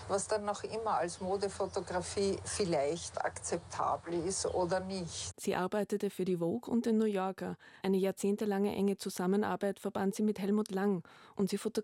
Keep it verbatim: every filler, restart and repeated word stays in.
was dann noch immer als Modefotografie vielleicht akzeptabel ist oder nicht. Sie arbeitete für die Vogue und den New Yorker. Eine jahrzehntelange enge Zusammenarbeit verband sie mit Helmut Lang und sie fotografierte